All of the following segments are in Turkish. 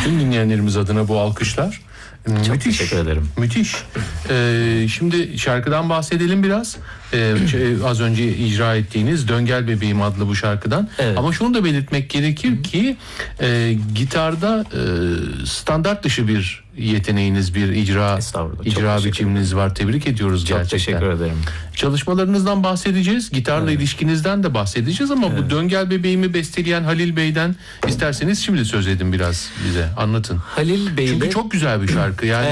Bütün dinleyenlerimiz adına bu alkışlar. Çok teşekkür ederim. Müthiş. Şimdi şarkıdan bahsedelim biraz. Az önce icra ettiğiniz Dön Gel Bebeğim adlı bu şarkıdan. Evet. Ama şunu da belirtmek gerekir ki gitarda standart dışı bir yeteneğiniz, bir icra biçiminiz var. Tebrik ediyoruz gerçekten. Çok teşekkür ederim. Çalışmalarınızdan bahsedeceğiz. Gitarla ilişkinizden de bahsedeceğiz ama bu Dön Gel Bebeğimi besteleyen Halil Bey'den isterseniz şimdi söz edin biraz bize. Anlatın. Halil Bey çünkü çok güzel bir şarkı. Yani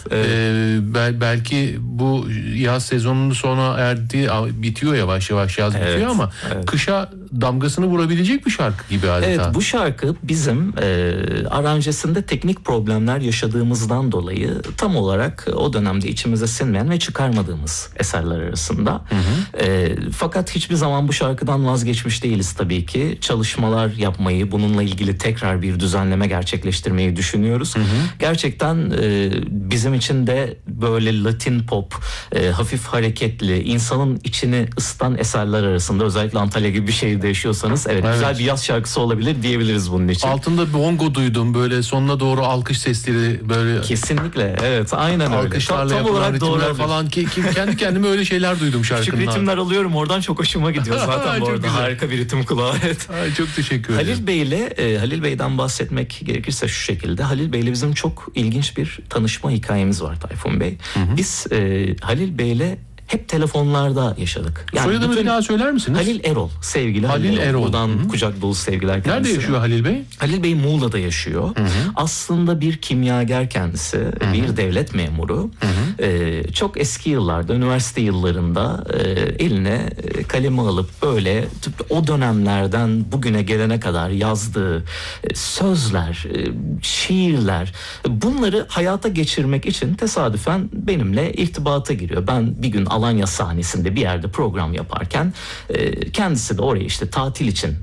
belki bu yaz sezonunun sona bitiyor yavaş yavaş yaz bitiyor ama kışa damgasını vurabilecek bir şarkı gibi adeta. Evet, bu şarkı bizim aranjesinde teknik problemler yaşadığımızdan dolayı tam olarak o dönemde içimize sinmeyen ve çıkarmadığımız eserler arasında. Fakat hiçbir zaman bu şarkıdan vazgeçmiş değiliz tabii ki. Çalışmalar yapmayı, bununla ilgili tekrar bir düzenleme gerçekleştirmeyi düşünüyoruz. Gerçekten bizim için de böyle Latin pop, hafif hareketli, insanın içini ısıtan eserler arasında, özellikle Antalya gibi bir şehirde yaşıyorsanız güzel bir yaz şarkısı olabilir diyebiliriz bunun için. Altında bongo duydum, böyle sonuna doğru alkış sesleri, böyle kesinlikle aynen öyle. Alkışlarla tam yapılan olarak ritimler falan kendi kendime öyle şeyler duydum şarkından. Küçük ritimler alıyorum oradan, çok hoşuma gidiyor zaten bu arada. Güzel. Harika bir ritim kulağı. Çok teşekkür ederim. Halil Bey'den bahsetmek gerekirse şu şekilde. Halil Bey'le bizim çok ilginç bir tanışma hikayemiz var Tayfun Bey. Biz Halil Bey'le hep telefonlarda yaşadık. Yani soyadını bir daha söyler misiniz? Halil Erol. Sevgili Halil Erol. Buradan kucak dolusu sevgiler kendisine. Nerede yaşıyor Halil Bey? Halil Bey Muğla'da yaşıyor. Aslında bir kimyager kendisi. Bir devlet memuru. Çok eski yıllarda, üniversite yıllarında eline kalemi alıp böyle o dönemlerden bugüne gelene kadar yazdığı sözler, şiirler, bunları hayata geçirmek için tesadüfen benimle irtibata giriyor. Ben bir gün Alanya sahnesinde bir yerde program yaparken kendisi de oraya işte tatil için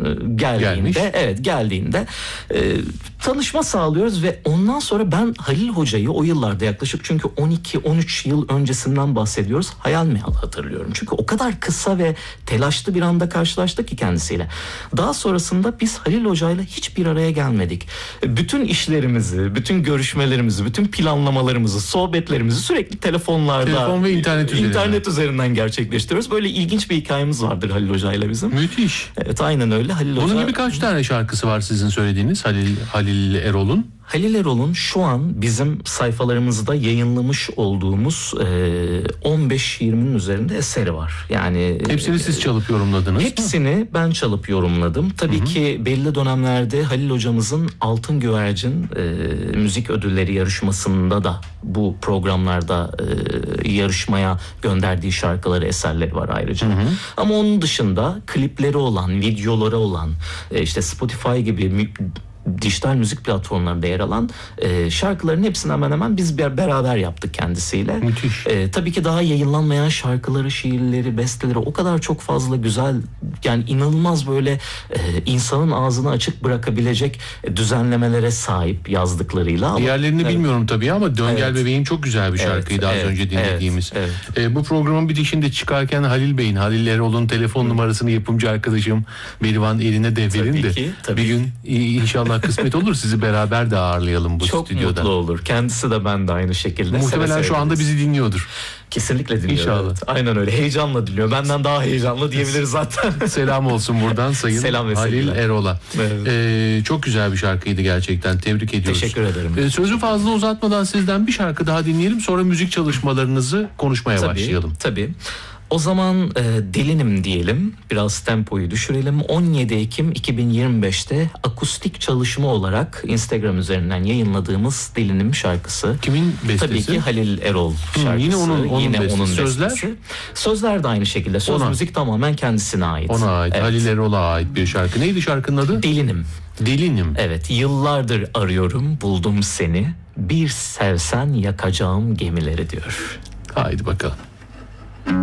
geldiğinde tanışma sağlıyoruz ve ondan sonra ben Halil Hoca'yı o yıllarda yaklaşık, çünkü 12-13 yıl öncesinden bahsediyoruz, hayal meyal hatırlıyorum. Çünkü o kadar kısa ve telaşlı bir anda karşılaştık ki kendisiyle. Daha sonrasında biz Halil Hoca'yla hiçbir araya gelmedik. Bütün işlerimizi, bütün görüşmelerimizi, bütün planlamalarımızı, sohbetlerimizi sürekli telefon ve internet üzerinden gerçekleştiriyoruz. Böyle ilginç bir hikayemiz vardır Halil Hoca'yla bizim. Müthiş. Evet, aynen öyle. Halil Hoca... Bunun gibi kaç tane şarkısı var sizin söylediğiniz Halil Erol'un? Halil Erol'un şu an bizim sayfalarımızda yayınlamış olduğumuz 15-20'nin üzerinde eseri var. Yani hepsini siz çalıp yorumladınız Hepsini ben çalıp yorumladım. Tabii ki belli dönemlerde Halil hocamızın Altın Güvercin müzik ödülleri yarışmasında da bu programlarda yarışmaya gönderdiği şarkıları, eserleri var ayrıca. Ama onun dışında klipleri olan, videoları olan, işte Spotify gibi dijital müzik platformlarında yer alan şarkıların hepsini hemen hemen biz beraber yaptık kendisiyle. Müthiş. Tabii ki daha yayınlanmayan şarkıları, şiirleri, besteleri o kadar çok fazla güzel, yani inanılmaz böyle insanın ağzını açık bırakabilecek düzenlemelere sahip yazdıklarıyla. Diğerlerini bilmiyorum tabii ama Dön Gel Bebeğim çok güzel bir şarkıydı az önce dinlediğimiz. Bu programın bitişinde çıkarken Halil Erol'un telefon numarasını yapımcı arkadaşım Merivan eline devredin de bir gün inşallah kısmet olur sizi beraber de ağırlayalım bu çok stüdyoda. Çok mutlu olur. Kendisi de ben de aynı şekilde. Muhtemelen şu anda bizi dinliyordur. Kesinlikle dinliyor. İnşallah. Evet. Aynen öyle. Heyecanla dinliyor. Benden daha heyecanlı diyebiliriz zaten. Selam olsun buradan Sayın Halil Erol'a. Evet. Çok güzel bir şarkıydı gerçekten. Tebrik ediyoruz. Teşekkür ederim. Sözü fazla uzatmadan sizden bir şarkı daha dinleyelim. Sonra müzik çalışmalarınızı konuşmaya başlayalım. Tabii. O zaman Delinim diyelim. Biraz tempoyu düşürelim. 17 Ekim 2025'te akustik çalışma olarak Instagram üzerinden yayınladığımız Delinim şarkısı. Kimin bestesi? Tabii ki Halil Erol şarkısı. Yine onun bestesi. Sözler? Sözler de aynı şekilde. Söz müzik tamamen kendisine ait. Ona ait. Evet. Halil Erol'a ait bir şarkı. Neydi şarkının adı? Delinim. Delinim. Evet. Yıllardır arıyorum, buldum seni. Bir sevsen yakacağım gemileri diyor. Haydi bakalım.